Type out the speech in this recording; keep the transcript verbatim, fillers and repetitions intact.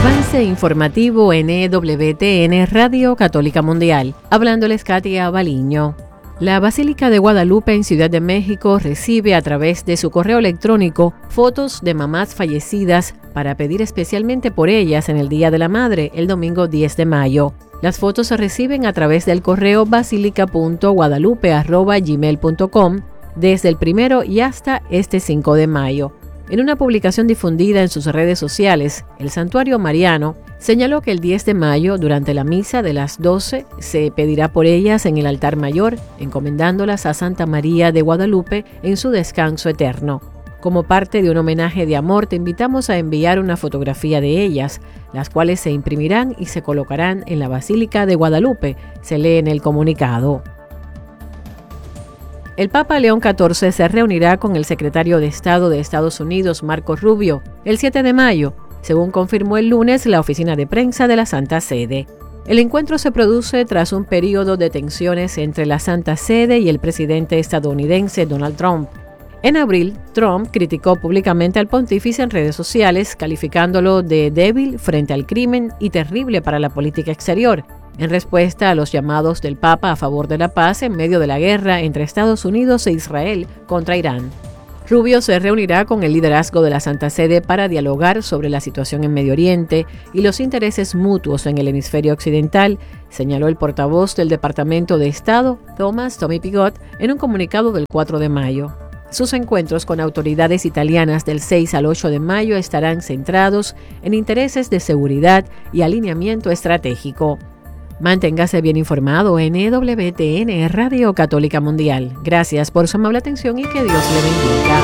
Avance informativo en E W T N Radio Católica Mundial. Hablándoles Katia Baliño. La Basílica de Guadalupe en Ciudad de México recibe a través de su correo electrónico fotos de mamás fallecidas para pedir especialmente por ellas en el Día de la Madre, el domingo diez de mayo. Las fotos se reciben a través del correo basilica punto guadalupe arroba gmail punto com desde el primero y hasta este cinco de mayo. En una publicación difundida en sus redes sociales, el Santuario Mariano señaló que el diez de mayo, durante la misa de las doce, se pedirá por ellas en el altar mayor, encomendándolas a Santa María de Guadalupe en su descanso eterno. Como parte de un homenaje de amor, te invitamos a enviar una fotografía de ellas, las cuales se imprimirán y se colocarán en la Basílica de Guadalupe, se lee en el comunicado. El Papa León catorce se reunirá con el secretario de Estado de Estados Unidos, Marco Rubio, el siete de mayo, según confirmó el lunes la oficina de prensa de la Santa Sede. El encuentro se produce tras un periodo de tensiones entre la Santa Sede y el presidente estadounidense Donald Trump. En abril, Trump criticó públicamente al pontífice en redes sociales, calificándolo de débil frente al crimen y terrible para la política exterior, en respuesta a los llamados del Papa a favor de la paz en medio de la guerra entre Estados Unidos e Israel contra Irán. Rubio se reunirá con el liderazgo de la Santa Sede para dialogar sobre la situación en Medio Oriente y los intereses mutuos en el hemisferio occidental, señaló el portavoz del Departamento de Estado, Thomas Tommy Pigot, en un comunicado del cuatro de mayo. Sus encuentros con autoridades italianas del seis al ocho de mayo estarán centrados en intereses de seguridad y alineamiento estratégico. Manténgase bien informado en E W T N Radio Católica Mundial. Gracias por su amable atención y que Dios le bendiga.